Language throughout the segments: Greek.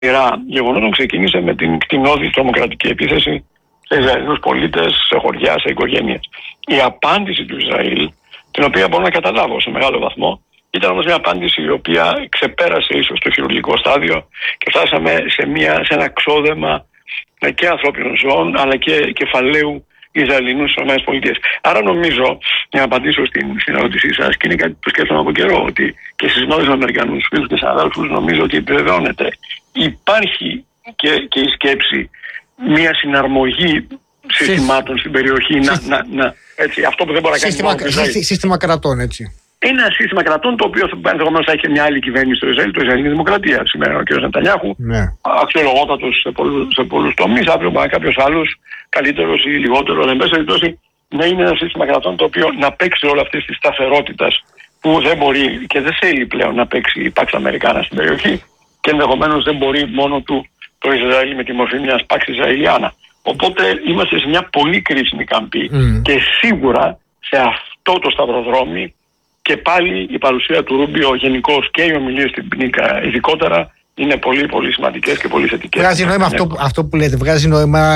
γεγονότων ξεκίνησε με την κτηνώδη τρομοκρατική επίθεση σε Ισραηλινούς πολίτες, σε χωριά, σε οικογένειες. Η απάντηση του Ισραήλ, την οποία μπορώ να καταλάβω σε μεγάλο βαθμό, ήταν όμως μια απάντηση η οποία ξεπέρασε ίσως το χειρουργικό στάδιο και φτάσαμε σε ένα ξόδεμα και ανθρώπινων ζώων αλλά και κεφαλαίου Ισραηλινούς στις ΗΠΑ. Άρα νομίζω, για να απαντήσω στην ερώτησή σας, και είναι κάτι που σκέφτομαι από καιρό, ότι και στις συνόδους με Αμερικανούς φίλους και συναδέλφους νομίζω ότι επιβεβαιώνεται. Υπάρχει και η σκέψη μια συναρμογή συστημάτων στην περιοχή. Έτσι, αυτό που δεν μπορεί να κάνει σύστημα κρατών, έτσι. Είναι ένα σύστημα κρατών το οποίο ενδεχομένως θα έχει μια άλλη κυβέρνηση στο Ισραήλ, το Ισραηλινή Δημοκρατία. Σήμερα ο κ. Νετανιάχου, αξιολογότατος σε πολλούς τομείς, αύριο μπορεί να κάποιος άλλος, καλύτερος ή λιγότερος, εν πάση περιπτώσει, να είναι ένα σύστημα κρατών το οποίο να παίξει όλη αυτή τη σταθερότητα που δεν μπορεί και δεν θέλει πλέον να παίξει η Pax Americana στην περιοχή και ενδεχομένως δεν μπορεί μόνο του το Ισραήλ με τη μορφή μιας Pax Ισραηλιάνα. Οπότε είμαστε σε μια πολύ κρίσιμη καμπή και σίγουρα σε αυτό το σταυροδρόμι. Και πάλι η παρουσία του Ρούμπιο γενικώς και οι ομιλίες στην ΠΝΙΚΑ ειδικότερα είναι πολύ πολύ σημαντικές και πολύ θετικές. Βγάζει νόημα αυτό που λέτε, βγάζει νόημα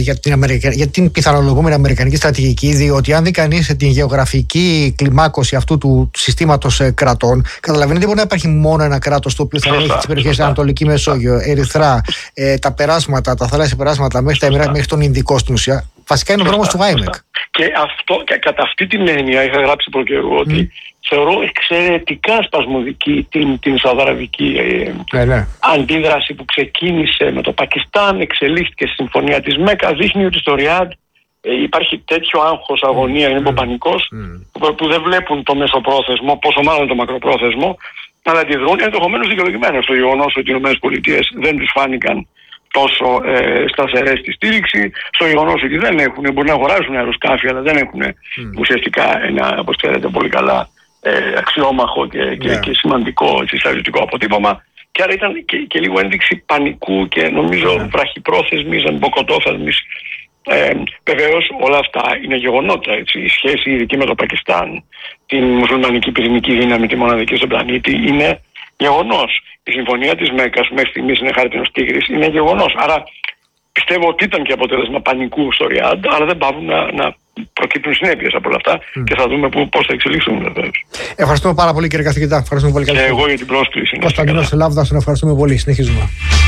για την πιθανολογούμενη αμερικανική στρατηγική, διότι αν δει κανείς την γεωγραφική κλιμάκωση αυτού του συστήματος κρατών, καταλαβαίνετε ότι μπορεί να υπάρχει μόνο ένα κράτος το οποίο θα έχει τις περιοχές Ανατολική Μεσόγειο, Ερυθρά, τα περάσματα, τα θαλάσσια περάσματα μέχρι τον Ινδικό στην ουσία. Βασικά είναι ο δρόμος του Άιμεκ. Και κατά αυτή την έννοια είχα γράψει προ καιρού ότι θεωρώ εξαιρετικά σπασμωδική την σαουδαραβική αντίδραση που ξεκίνησε με το Πακιστάν, εξελίχθηκε στη συμφωνία της Μέκα, δείχνει ότι στο Ριάντ υπάρχει τέτοιο άγχος, αγωνία, είναι πανικός, που δεν βλέπουν το μεσοπρόθεσμο, πόσο μάλλον το μακροπρόθεσμο, αλλά αντιδρούν ενδεχομένως δικαιολογημένα στο γεγονός ότι οι ΗΠΑ δεν τους φάνηκαν τόσο σταθερές στη στήριξη, στο γεγονός ότι δεν έχουν, μπορεί να αγοράζουν αεροσκάφη, αλλά δεν έχουν ουσιαστικά ένα, όπως ξέρετε πολύ καλά, αξιόμαχο και σημαντικό στρατιωτικό αποτύπωμα. Και άρα ήταν και λίγο ένδειξη πανικού και νομίζω βραχυπρόθεσμης, εμποκοτόθεσμης. Βεβαίως όλα αυτά είναι γεγονότα. Έτσι. Η σχέση ειδική με το Πακιστάν, την μουσουλμανική πυρηνική δύναμη, τη μοναδική στον πλανήτη, είναι γεγονός. Η συμφωνία της Μέκας μέχρι στιγμής είναι χάρτινος τίγρης, είναι γεγονός. Άρα πιστεύω ότι ήταν και αποτέλεσμα πανικού στο Ριάντ, αλλά δεν πάβουν να προκύπτουν συνέπειες από όλα αυτά και θα δούμε πώς θα εξελιχθούν βεβαίως. Ευχαριστούμε πάρα πολύ κύριε καθηγητά. Ευχαριστούμε πολύ. Και εγώ για την πρόσκληση. Κωνσταντίνος Λάβδας, τον ευχαριστούμε πολύ. Συνεχίζουμε.